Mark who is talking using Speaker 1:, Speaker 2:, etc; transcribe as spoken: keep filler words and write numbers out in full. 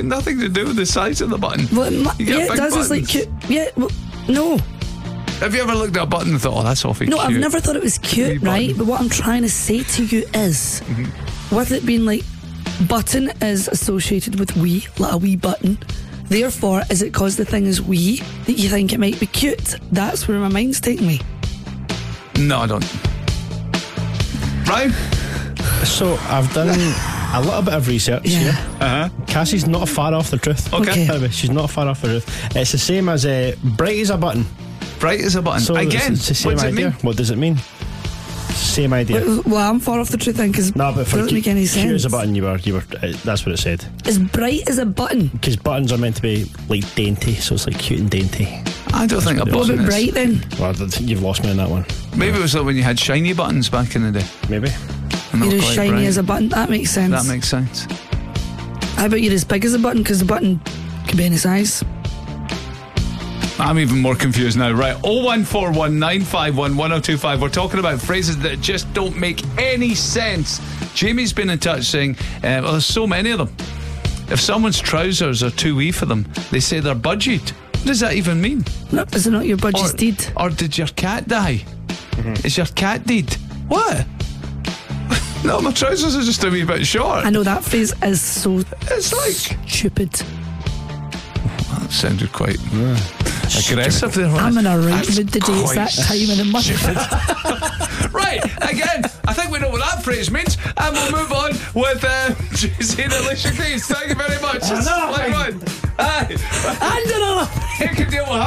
Speaker 1: nothing to do with the size of the button.
Speaker 2: Well, it,
Speaker 1: You get
Speaker 2: yeah, it
Speaker 1: big
Speaker 2: does. It's like
Speaker 1: buttons.
Speaker 2: cute. Yeah, well, no.
Speaker 1: Have you ever looked at a button and thought, oh, that's awfully
Speaker 2: No,
Speaker 1: cute?
Speaker 2: I've never thought it was
Speaker 1: Wee
Speaker 2: cute,
Speaker 1: button.
Speaker 2: right? But what I'm trying to say to you is,
Speaker 1: Mm-hmm.
Speaker 2: with it being like, button is associated with wee, like a wee button. Therefore, is it because the thing is wee that you think it might be cute? That's where my mind's taking me.
Speaker 1: No, I don't. Right?
Speaker 3: So I've done a little bit of research
Speaker 2: Yeah.
Speaker 3: here.
Speaker 1: Uh-huh.
Speaker 3: Cassie's not far off the truth.
Speaker 1: Okay.
Speaker 2: Okay.
Speaker 3: By the way, she's not far off the truth. It's the same as uh, bright as a button.
Speaker 1: Bright as a button.
Speaker 3: So
Speaker 1: Again,
Speaker 3: it's the same
Speaker 1: what does it
Speaker 3: idea.
Speaker 1: mean?
Speaker 3: What does it mean? Same idea.
Speaker 2: Well, well, I'm far off the truth then because
Speaker 3: No, but
Speaker 2: it
Speaker 3: for
Speaker 2: doesn't make any
Speaker 3: cute as
Speaker 2: sense.
Speaker 3: a button, you were, you were. Uh, that's what it said.
Speaker 2: As bright as a button.
Speaker 3: Because buttons are meant to be like dainty, so it's like cute and dainty.
Speaker 1: I don't think a
Speaker 3: what it
Speaker 2: What
Speaker 1: button
Speaker 2: about
Speaker 1: is.
Speaker 2: bright then?
Speaker 3: Well, th- you've lost me on that one.
Speaker 1: Maybe it was like when you had shiny buttons back in the day.
Speaker 3: Maybe.
Speaker 1: And they
Speaker 2: You're
Speaker 1: were
Speaker 2: as
Speaker 1: quite
Speaker 2: shiny
Speaker 1: bright.
Speaker 2: as a button. That makes sense.
Speaker 1: That makes sense.
Speaker 2: I bet you're as big as a button because the button could be any size.
Speaker 1: I'm even more confused now. Right, oh one four one nine five one one oh two five. We're talking about phrases that just don't make any sense. Jamie's been in touch saying, uh, well, there's so many of them. If someone's trousers are too wee for them, they say they're budgied. What does that even mean?
Speaker 2: No, is it not your budget's
Speaker 1: Or,
Speaker 2: deed?
Speaker 1: or did your cat die? Is your cat dead? What? No, my trousers are just a wee bit short.
Speaker 2: I know that phrase is so
Speaker 1: It's like,
Speaker 2: stupid.
Speaker 1: that sounded quite aggressive there. wasn't
Speaker 2: I'm
Speaker 1: it?
Speaker 2: in a right
Speaker 1: That's
Speaker 2: mood today. It's
Speaker 1: quite
Speaker 2: that time in the month.
Speaker 1: Right, again, I think we know what that phrase means, and we'll move on with uh, Jay-Z and Alicia Keys. Thank you very much. It's like one. Aye.
Speaker 2: And another.
Speaker 1: You can deal with her.